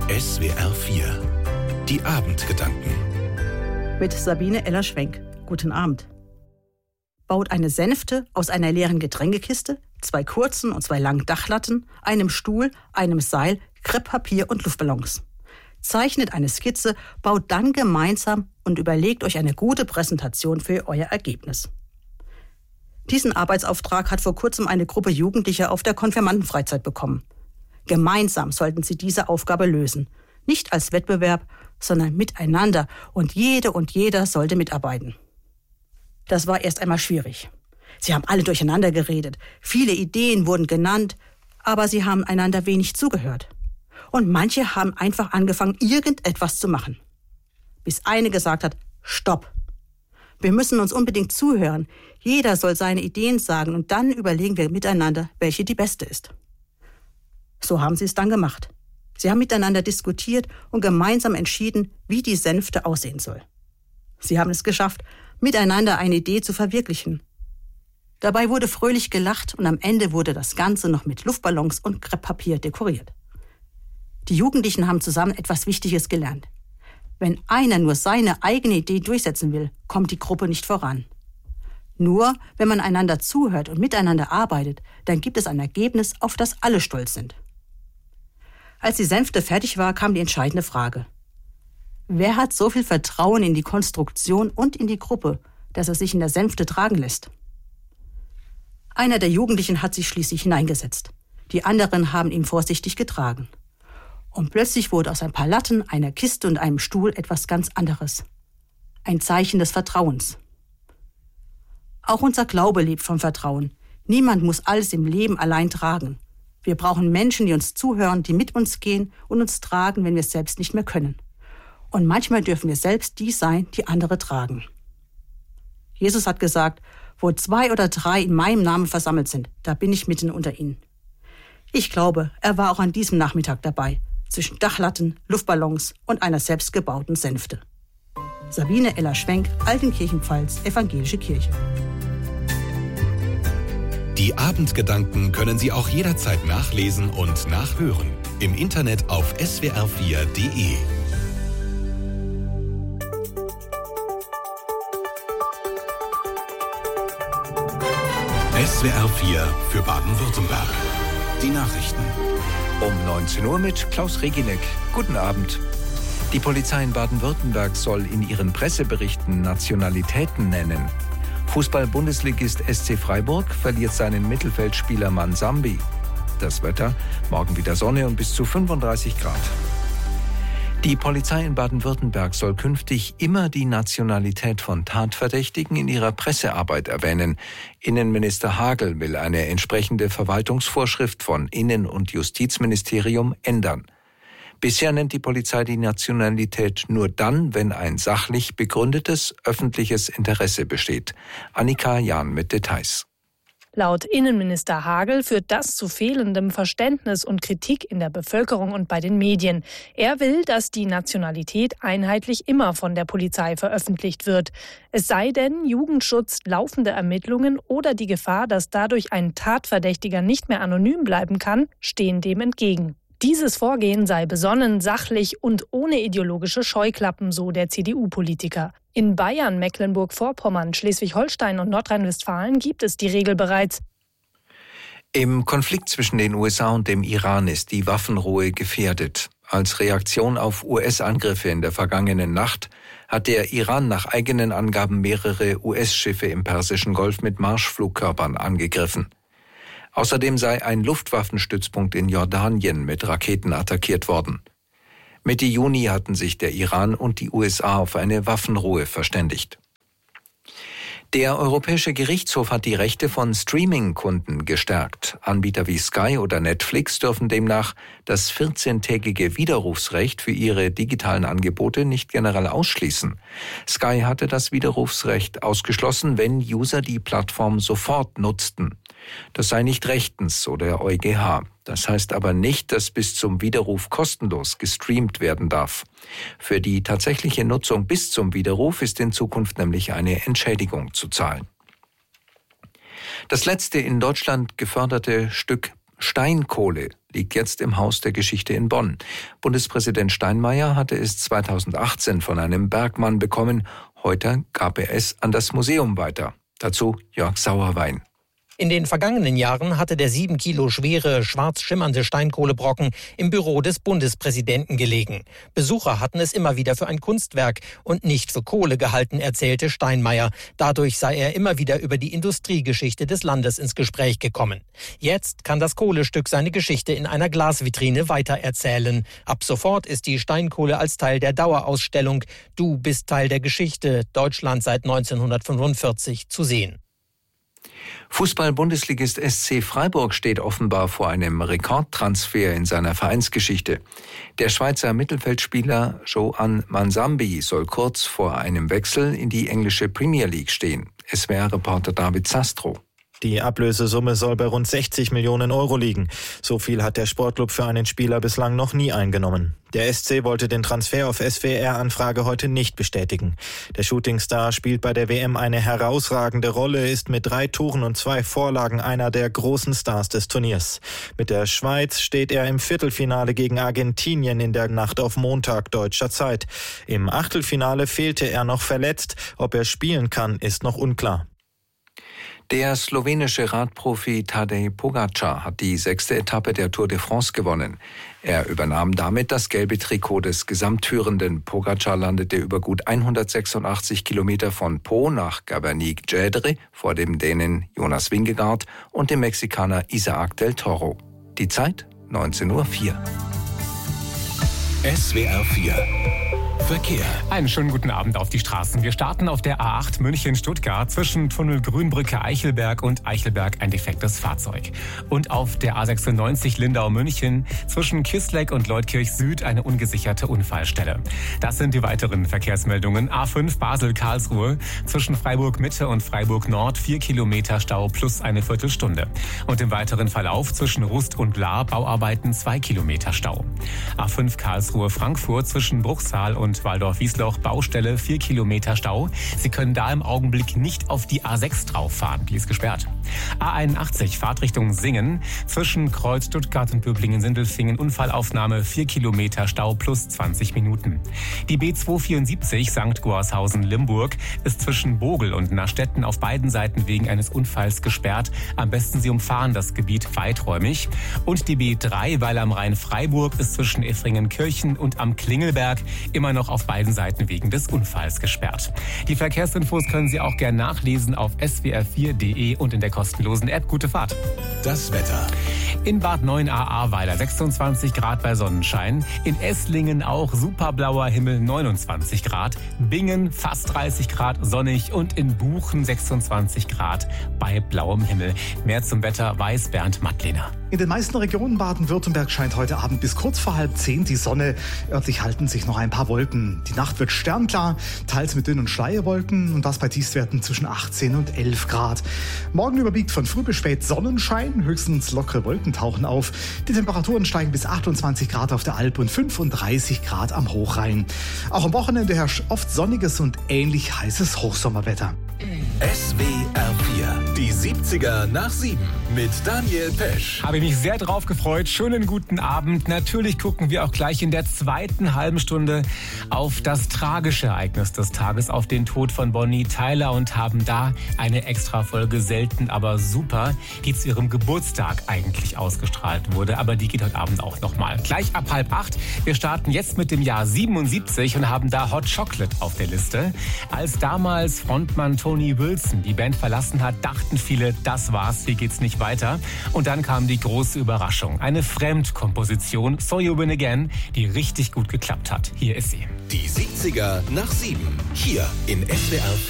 SWR 4. Die Abendgedanken. Mit Sabine Eller-Schwenk. Guten Abend. Baut eine Sänfte aus einer leeren Getränkekiste, 2 kurzen und 2 langen Dachlatten, einem Stuhl, einem Seil, Krepppapier und Luftballons. Zeichnet eine Skizze, baut dann gemeinsam und überlegt euch eine gute Präsentation für euer Ergebnis. Diesen Arbeitsauftrag hat vor kurzem eine Gruppe Jugendlicher auf der Konfirmandenfreizeit bekommen. Gemeinsam sollten sie diese Aufgabe lösen. Nicht als Wettbewerb, sondern miteinander, und jede und jeder sollte mitarbeiten. Das war erst einmal schwierig. Sie haben alle durcheinander geredet, viele Ideen wurden genannt, aber sie haben einander wenig zugehört. Und manche haben einfach angefangen, irgendetwas zu machen. Bis eine gesagt hat, Stopp! Wir müssen uns unbedingt zuhören. Jeder soll seine Ideen sagen und dann überlegen wir miteinander, welche die beste ist. So haben sie es dann gemacht. Sie haben miteinander diskutiert und gemeinsam entschieden, wie die Sänfte aussehen soll. Sie haben es geschafft, miteinander eine Idee zu verwirklichen. Dabei wurde fröhlich gelacht und am Ende wurde das Ganze noch mit Luftballons und Krepppapier dekoriert. Die Jugendlichen haben zusammen etwas Wichtiges gelernt. Wenn einer nur seine eigene Idee durchsetzen will, kommt die Gruppe nicht voran. Nur wenn man einander zuhört und miteinander arbeitet, dann gibt es ein Ergebnis, auf das alle stolz sind. Als die Sänfte fertig war, kam die entscheidende Frage. Wer hat so viel Vertrauen in die Konstruktion und in die Gruppe, dass er sich in der Sänfte tragen lässt? Einer der Jugendlichen hat sich schließlich hineingesetzt. Die anderen haben ihn vorsichtig getragen. Und plötzlich wurde aus ein paar Latten, einer Kiste und einem Stuhl etwas ganz anderes. Ein Zeichen des Vertrauens. Auch unser Glaube lebt vom Vertrauen. Niemand muss alles im Leben allein tragen. Wir brauchen Menschen, die uns zuhören, die mit uns gehen und uns tragen, wenn wir es selbst nicht mehr können. Und manchmal dürfen wir selbst die sein, die andere tragen. Jesus hat gesagt, wo 2 oder 3 in meinem Namen versammelt sind, da bin ich mitten unter ihnen. Ich glaube, er war auch an diesem Nachmittag dabei, zwischen Dachlatten, Luftballons und einer selbstgebauten Sänfte. Sabine Eller-Schwenk, Altenkirchen-Pfalz, Evangelische Kirche. Die Abendgedanken können Sie auch jederzeit nachlesen und nachhören. Im Internet auf swr4.de. SWR 4 für Baden-Württemberg. Die Nachrichten. Um 19 Uhr mit Klaus Reginek. Guten Abend. Die Polizei in Baden-Württemberg soll in ihren Presseberichten Nationalitäten nennen. Fußball-Bundesligist SC Freiburg verliert seinen Mittelfeldspieler Mansambi. Das Wetter, morgen wieder Sonne und bis zu 35 Grad. Die Polizei in Baden-Württemberg soll künftig immer die Nationalität von Tatverdächtigen in ihrer Pressearbeit erwähnen. Innenminister Hagel will eine entsprechende Verwaltungsvorschrift von Innen- und Justizministerium ändern. Bisher nennt die Polizei die Nationalität nur dann, wenn ein sachlich begründetes öffentliches Interesse besteht. Annika Jahn mit Details. Laut Innenminister Hagel führt das zu fehlendem Verständnis und Kritik in der Bevölkerung und bei den Medien. Er will, dass die Nationalität einheitlich immer von der Polizei veröffentlicht wird. Es sei denn, Jugendschutz, laufende Ermittlungen oder die Gefahr, dass dadurch ein Tatverdächtiger nicht mehr anonym bleiben kann, stehen dem entgegen. Dieses Vorgehen sei besonnen, sachlich und ohne ideologische Scheuklappen, so der CDU-Politiker. In Bayern, Mecklenburg-Vorpommern, Schleswig-Holstein und Nordrhein-Westfalen gibt es die Regel bereits. Im Konflikt zwischen den USA und dem Iran ist die Waffenruhe gefährdet. Als Reaktion auf US-Angriffe in der vergangenen Nacht hat der Iran nach eigenen Angaben mehrere US-Schiffe im Persischen Golf mit Marschflugkörpern angegriffen. Außerdem sei ein Luftwaffenstützpunkt in Jordanien mit Raketen attackiert worden. Mitte Juni hatten sich der Iran und die USA auf eine Waffenruhe verständigt. Der Europäische Gerichtshof hat die Rechte von Streaming-Kunden gestärkt. Anbieter wie Sky oder Netflix dürfen demnach das 14-tägige Widerrufsrecht für ihre digitalen Angebote nicht generell ausschließen. Sky hatte das Widerrufsrecht ausgeschlossen, wenn User die Plattform sofort nutzten. Das sei nicht rechtens, so der EuGH. Das heißt aber nicht, dass bis zum Widerruf kostenlos gestreamt werden darf. Für die tatsächliche Nutzung bis zum Widerruf ist in Zukunft nämlich eine Entschädigung zu zahlen. Das letzte in Deutschland geförderte Stück Steinkohle liegt jetzt im Haus der Geschichte in Bonn. Bundespräsident Steinmeier hatte es 2018 von einem Bergmann bekommen. Heute gab er es an das Museum weiter. Dazu Jörg Sauerwein. In den vergangenen Jahren hatte der 7 Kilo schwere, schwarz schimmernde Steinkohlebrocken im Büro des Bundespräsidenten gelegen. Besucher hatten es immer wieder für ein Kunstwerk und nicht für Kohle gehalten, erzählte Steinmeier. Dadurch sei er immer wieder über die Industriegeschichte des Landes ins Gespräch gekommen. Jetzt kann das Kohlestück seine Geschichte in einer Glasvitrine weitererzählen. Ab sofort ist die Steinkohle als Teil der Dauerausstellung »Du bist Teil der Geschichte, Deutschland seit 1945« zu sehen. Fußball-Bundesligist SC Freiburg steht offenbar vor einem Rekordtransfer in seiner Vereinsgeschichte. Der Schweizer Mittelfeldspieler Joan Mansambi soll kurz vor einem Wechsel in die englische Premier League stehen. SWR-Reporter David Sastro. Die Ablösesumme soll bei rund 60 Millionen Euro liegen. So viel hat der Sportclub für einen Spieler bislang noch nie eingenommen. Der SC wollte den Transfer auf SWR-Anfrage heute nicht bestätigen. Der Shootingstar spielt bei der WM eine herausragende Rolle, ist mit 3 Toren und 2 Vorlagen einer der großen Stars des Turniers. Mit der Schweiz steht er im Viertelfinale gegen Argentinien in der Nacht auf Montag deutscher Zeit. Im Achtelfinale fehlte er noch verletzt. Ob er spielen kann, ist noch unklar. Der slowenische Radprofi Tadej Pogačar hat die 6. Etappe der Tour de France gewonnen. Er übernahm damit das gelbe Trikot des Gesamtführenden. Pogačar landete über gut 186 Kilometer von Po nach Gabernic-Gedre vor dem Dänen Jonas Vingegaard und dem Mexikaner Isaac del Toro. Die Zeit 19:04 Uhr. SWR 4 Verkehr. Einen schönen guten Abend auf die Straßen. Wir starten auf der A8 München-Stuttgart zwischen Tunnel Grünbrücke-Eichelberg und Eichelberg ein defektes Fahrzeug. Und auf der A96 Lindau-München zwischen Kissleck und Leutkirch Süd eine ungesicherte Unfallstelle. Das sind die weiteren Verkehrsmeldungen. A5 Basel-Karlsruhe zwischen Freiburg-Mitte und Freiburg-Nord 4 Kilometer Stau plus eine Viertelstunde. Und im weiteren Verlauf zwischen Rust und Lahr Bauarbeiten 2 Kilometer Stau. A5 Karlsruhe-Frankfurt zwischen Bruchsal und Waldorf-Wiesloch Baustelle 4 Kilometer Stau. Sie können da im Augenblick nicht auf die A6 drauf fahren, die ist gesperrt. A81 Fahrtrichtung Singen zwischen Kreuz Stuttgart und Böblingen-Sindelfingen Unfallaufnahme 4 Kilometer Stau plus 20 Minuten. Die B274 St. Gorshausen-Limburg ist zwischen Bogel und Nastetten auf beiden Seiten wegen eines Unfalls gesperrt. Am besten Sie umfahren das Gebiet weiträumig. Und die B3 Weil am Rhein Freiburg ist zwischen Effringen-Kirchen und am Klingelberg immer noch auf beiden Seiten wegen des Unfalls gesperrt. Die Verkehrsinfos können Sie auch gerne nachlesen auf swr4.de und in der kostenlosen App. Gute Fahrt. Das Wetter. In Bad Neuenahr-Ahrweiler 26 Grad bei Sonnenschein. In Esslingen auch superblauer Himmel 29 Grad. Bingen fast 30 Grad sonnig und in Buchen 26 Grad bei blauem Himmel. Mehr zum Wetter weiß Bernd Mattlehner. In den meisten Regionen Baden-Württemberg scheint heute Abend bis kurz vor 9:30 die Sonne. Örtlich halten sich noch ein paar Wolken. Die Nacht wird sternklar, teils mit dünnen Schleierwolken und das bei Tiefstwerten zwischen 18 und 11 Grad. Morgen überwiegt von früh bis spät Sonnenschein, höchstens lockere Wolken tauchen auf. Die Temperaturen steigen bis 28 Grad auf der Alp und 35 Grad am Hochrhein. Auch am Wochenende herrscht oft sonniges und ähnlich heißes Hochsommerwetter. SWR 4, die 70er nach 7 mit Daniel Pesch. Habe mich sehr drauf gefreut. Schönen guten Abend. Natürlich gucken wir auch gleich in der zweiten halben Stunde auf das tragische Ereignis des Tages, auf den Tod von Bonnie Tyler und haben da eine Extra-Folge selten, aber super, die zu ihrem Geburtstag eigentlich ausgestrahlt wurde. Aber die geht heute Abend auch nochmal. Gleich ab 7:30. Wir starten jetzt mit dem Jahr 77 und haben da Hot Chocolate auf der Liste. Als damals Frontmann Tony Wilson die Band verlassen hat, dachten viele, das war's, hier geht's nicht weiter. Und dann kam die große Überraschung. Eine Fremdkomposition, So You Win Again, die richtig gut geklappt hat. Hier ist sie. Die 70er nach 7, hier in SWR 4.